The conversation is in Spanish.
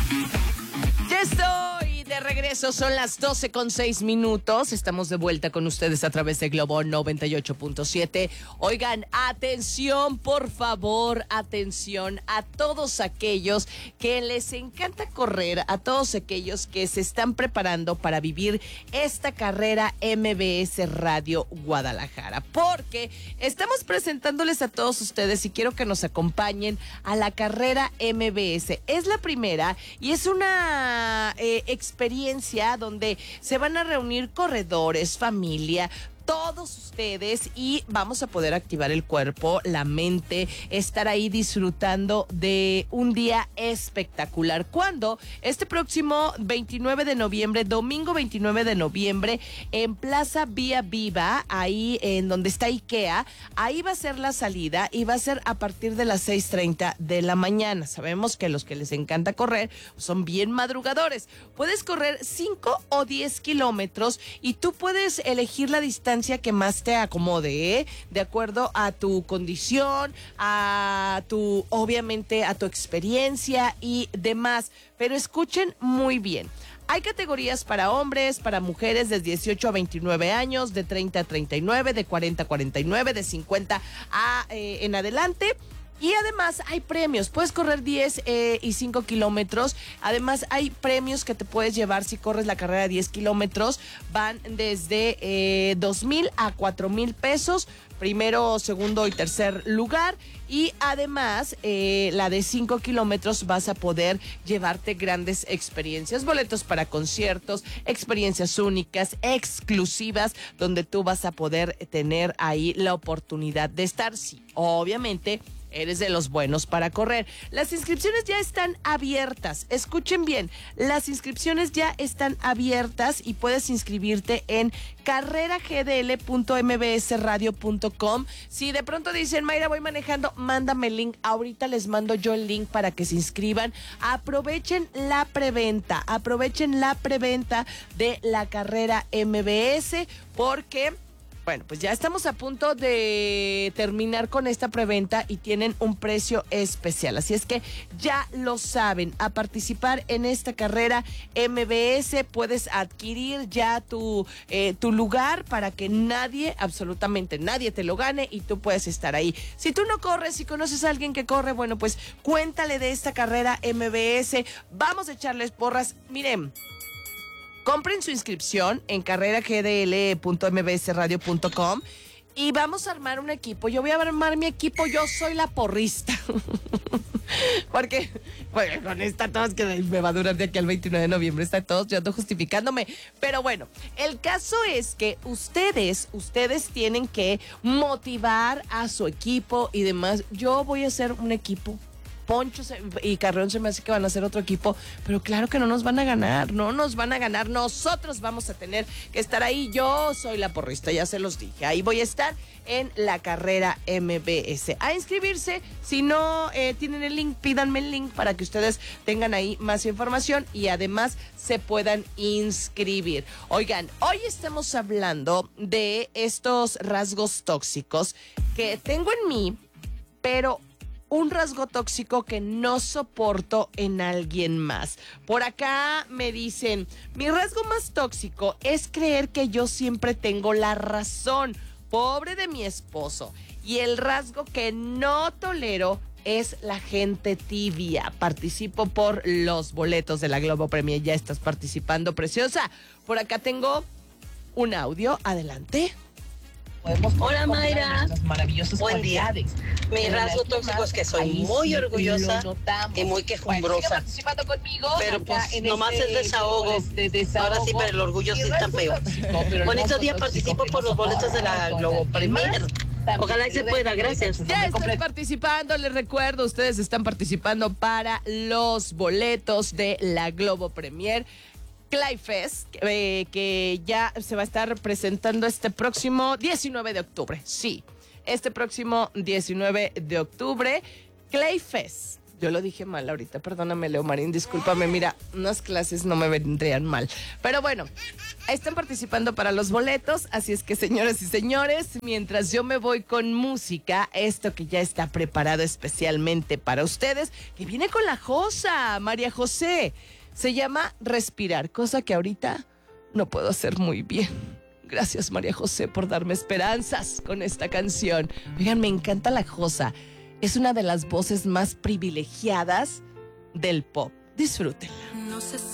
Ya estoy de regreso, son las 12:06. Estamos de vuelta con ustedes a través de Globo 98.7. Oigan, atención, por favor, atención a todos aquellos que les encanta correr, a todos aquellos que se están preparando para vivir esta carrera MBS Radio Guadalajara, porque estamos presentándoles a todos ustedes y quiero que nos acompañen a la carrera MBS. Es la primera y es una experiencia donde se van a reunir corredores, familia, todos ustedes, y vamos a poder activar el cuerpo, la mente, estar ahí disfrutando de un día espectacular. ¿Cuándo? Este próximo 29 de noviembre, domingo 29 de noviembre, en Plaza Vía Viva, ahí en donde está IKEA, ahí va a ser la salida y va a ser a partir de las 6:30 de la mañana. Sabemos que los que les encanta correr son bien madrugadores. Puedes correr 5 o 10 kilómetros y tú puedes elegir la distancia que más te acomode, ¿eh? De acuerdo a tu condición, obviamente a tu experiencia y demás. Pero escuchen muy bien. Hay categorías para hombres, para mujeres de 18 a 29 años, de 30 a 39, de 40 a 49, de 50 en adelante. Y además hay premios, puedes correr 10 y 5 kilómetros, además hay premios que te puedes llevar si corres la carrera de 10 kilómetros, van desde 2,000 a 4,000 pesos, primero, segundo y tercer lugar, y además la de 5 kilómetros vas a poder llevarte grandes experiencias, boletos para conciertos, experiencias únicas, exclusivas, donde tú vas a poder tener ahí la oportunidad de estar, sí, obviamente, eres de los buenos para correr. Las inscripciones ya están abiertas. Escuchen bien, las inscripciones ya están abiertas y puedes inscribirte en carreragdl.mbsradio.com. Si de pronto dicen, Mayra, voy manejando, mándame el link. Ahorita les mando yo el link para que se inscriban. Aprovechen la preventa de la carrera MBS, porque bueno, pues ya estamos a punto de terminar con esta preventa y tienen un precio especial. Así es que ya lo saben, a participar en esta carrera MBS puedes adquirir ya tu lugar para que nadie, absolutamente nadie te lo gane y tú puedes estar ahí. Si tú no corres, si conoces a alguien que corre, bueno, pues cuéntale de esta carrera MBS. Vamos a echarles porras. Miren, compren su inscripción en carreragdl.mbsradio.com y vamos a armar un equipo. Yo voy a armar mi equipo, yo soy la porrista. Porque, bueno, con esta tos que me va a durar de aquí al 29 de noviembre, esta tos, yo ando justificándome. Pero bueno, el caso es que ustedes tienen que motivar a su equipo y demás. Yo voy a hacer un equipo. Poncho y Carreón se me hace que van a hacer otro equipo, pero claro que no nos van a ganar, nosotros vamos a tener que estar ahí. Yo soy la porrista, ya se los dije, ahí voy a estar en la carrera MBS. A inscribirse, si no tienen el link, pídanme el link para que ustedes tengan ahí más información y además se puedan inscribir. Oigan, hoy estamos hablando de estos rasgos tóxicos que tengo en mí, pero un rasgo tóxico que no soporto en alguien más. Por acá me dicen, mi rasgo más tóxico es creer que yo siempre tengo la razón. Pobre de mi esposo. Y el rasgo que no tolero es la gente tibia. Participo por los boletos de la Globo Premier. Ya estás participando, preciosa. Por acá tengo un audio. Adelante. Hola Mayra, buen día. Mi rasgo tóxico es que soy muy orgullosa y muy quejumbrosa, pero pues nomás es desahogo. Ahora sí, pero el orgullo sí está feo. Bonito día, participo por los boletos de la Globo Premier. Ojalá y se pueda, gracias. Ya estoy participando, les recuerdo, ustedes están participando para los boletos de la Globo Premier. Clayfest, que ya se va a estar presentando este próximo 19 de octubre. Sí, este próximo 19 de octubre. Clayfest Yo lo dije mal ahorita, perdóname, Leo Marín, discúlpame. Mira, unas clases no me vendrían mal. Pero bueno, están participando para los boletos, así es que, señoras y señores, mientras yo me voy con música, esto que ya está preparado especialmente para ustedes, que viene con la Josa, María José. Se llama Respirar, cosa que ahorita no puedo hacer muy bien. Gracias, María José, por darme esperanzas con esta canción. Oigan, me encanta la Josa. Es una de las voces más privilegiadas del pop. Disfrútenla. No sé